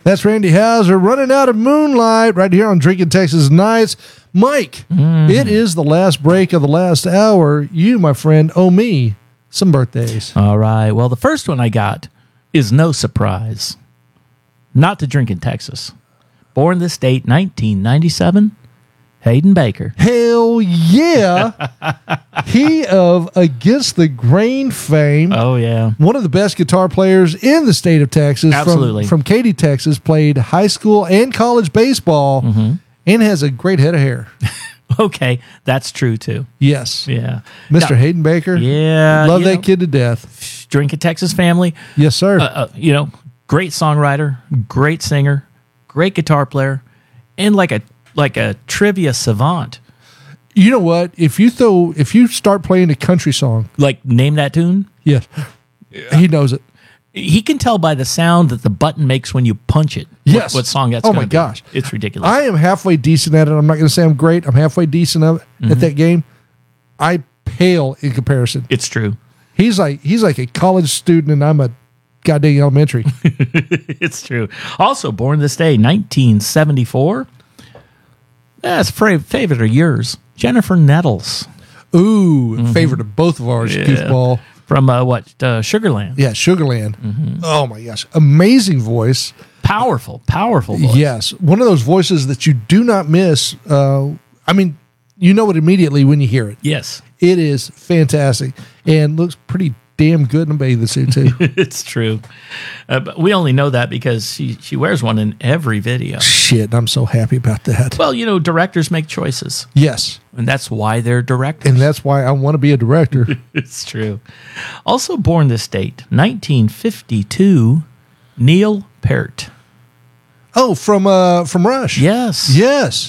That's Randy Houser running out of Moonlight right here on Drinking Texas Nights. Mike, it is the last break of the last hour. You, my friend, owe me some birthdays. All right. Well, the first one I got is no surprise. Not to Drinking Texas. Born this date, 1997, Hayden Baker. Hell yeah. He of Against the Grain fame. Oh, yeah. One of the best guitar players in the state of Texas. Absolutely. From Katy, Texas. Played high school and college baseball and has a great head of hair. Okay. That's true, too. Yes. Yeah. Mr. Now, Hayden Baker. Yeah. Love that kid to death. Drinking Texas family. Yes, sir. Great songwriter, great singer, great guitar player, and like a trivia savant. You know what? If you start playing a country song, Like, name that tune. yes, he knows it. He can tell by the sound that the button makes when you punch it. Yes. What song that's Oh gonna my be. gosh. It's ridiculous. I am halfway decent at it. I'm not going to say I'm great. I'm halfway decent at that game. I pale in comparison. It's true. He's like a college student, and I'm a goddamn elementary. It's true. Also born this day, 1974. That's favorite of yours, Jennifer Nettles. Ooh, favorite of both of ours, goofball. From Sugarland. Yeah, Sugarland. Oh my gosh, amazing voice. Powerful voice. Yes, one of those voices that you do not miss. I mean, you know it immediately when you hear it. Yes. It is fantastic and looks pretty damn good in a bathing suit too. It's true. But we only know that because she wears one in every video. Shit, I'm so happy about that. Well, directors make choices, Yes, and that's why they're directors. and that's why I want to be a director. It's true. Also born this date, 1952, Neil Peart. Oh, from Rush. Yes. Yes.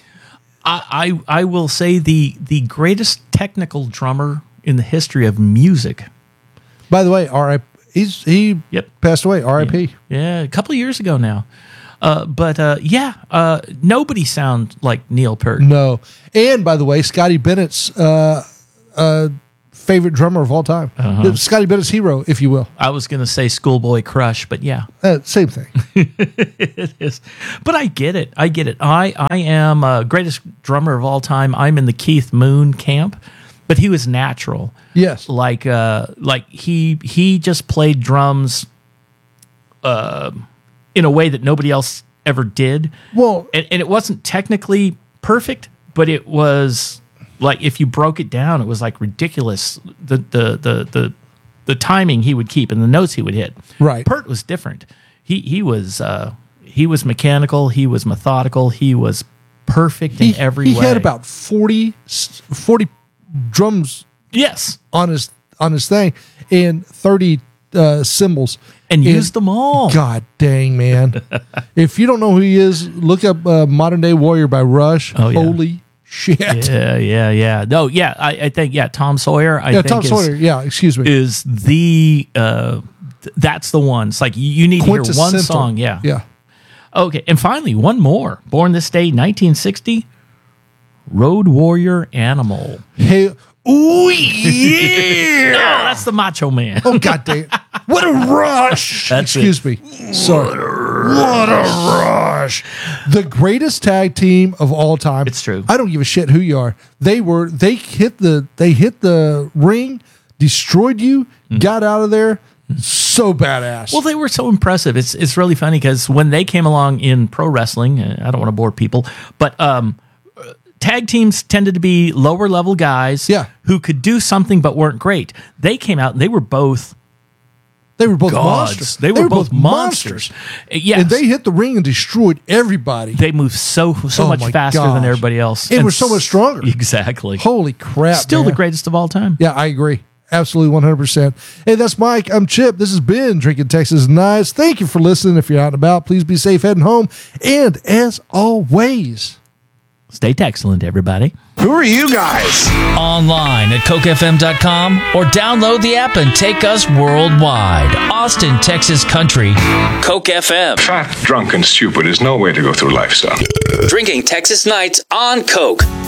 I will say the greatest technical drummer in the history of music. By the way, R.I.P. He Yep. passed away. R.I.P. Yeah, a couple of years ago now. Nobody sounds like Neil Peart. No. And by the way, Scotty Bennett's favorite drummer of all time. Scotty Bennett's hero, if you will. I was going to say Schoolboy Crush, but yeah. Same thing. It is. But I get it. I am greatest drummer of all time. I'm in the Keith Moon camp, but he was natural. Yes. Like he just played drums in a way that nobody else ever did. Well, And it wasn't technically perfect, but it was like, if you broke it down, it was like ridiculous. The timing he would keep and the notes he would hit. Right. Peart was different. He was mechanical. He was methodical. He was perfect in every way. He had about 40 drums yes, on his thing and 30 cymbals. and used them all. God dang, man. If you don't know who he is, look up Modern Day Warrior by Rush. Oh, yeah. Holy shit. Yeah. No, yeah. I think Tom Sawyer. I think Tom Sawyer. Yeah, excuse me. is the that's the one. It's like you need to hear one Quintessential. song. Yeah. Yeah. Okay, and finally one more. Born this day, 1960. Road Warrior Animal. Hey, ooh, yeah. No, that's the Macho Man. Oh, God dang. What a rush. That's Excuse me. Sorry. What a rush. The greatest tag team of all time. It's true. I don't give a shit who you are. They hit the ring, destroyed you, got out of there. So badass. Well, they were so impressive. It's really funny because when they came along in pro wrestling, I don't want to bore people, but tag teams tended to be lower level guys who could do something but weren't great. They came out and they were both gods. monsters. They were both monsters. Yes. And they hit the ring and destroyed everybody. They moved so much my faster than gosh. everybody else. And were so much stronger. Exactly. Holy crap. Still man. the greatest of all time. Yeah, I agree. Absolutely 100%. Hey, that's Mike. I'm Chip. This has been Drinking Texas Nights. Thank you for listening. If you're out and about, please be safe heading home. And as always, Stay excellent, everybody. Who are you guys? Online at cokefm.com or download the app and take us worldwide. Austin, Texas Country. Coke FM. Fat, drunk, and stupid is no way to go through life, son. Drinking Texas Nights on Coke.